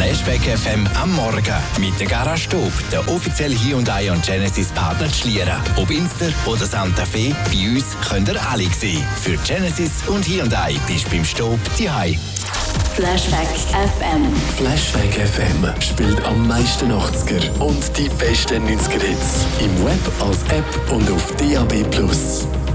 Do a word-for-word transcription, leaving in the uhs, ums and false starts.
Flashback F M am Morgen mit der Garage Stub, der offizielle Hyundai und Genesis Partner zu Schlieren. Ob Inster oder Santa Fe, bei uns könnt ihr alle sehen. Für Genesis und Hyundai bist du beim Stub daheim. Flashback F M. Flashback F M spielt am meisten achtziger und die besten neunziger Hits. Im Web, als App und auf D A B plus.